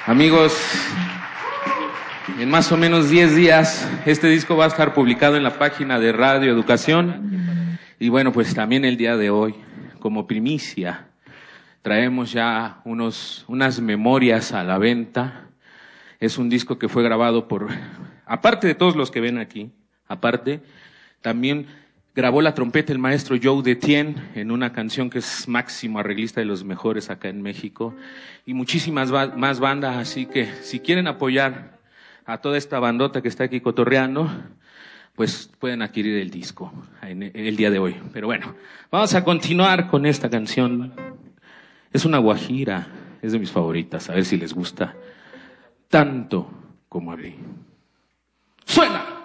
Amigos, en más o menos 10 días este disco va a estar publicado en la página de Radio Educación. Y bueno, pues también el día de hoy, como primicia, traemos ya unas memorias a la venta. Es un disco que fue grabado aparte de todos los que ven aquí, también grabó la trompeta el maestro Joe Detien en una canción que es máximo arreglista de los mejores acá en México, y muchísimas más bandas, así que si quieren apoyar a toda esta bandota que está aquí cotorreando, pues pueden adquirir el disco el día de hoy. Pero bueno, vamos a continuar con esta canción. Es una guajira, es de mis favoritas, a ver si les gusta tanto como a mí. ¡Suena!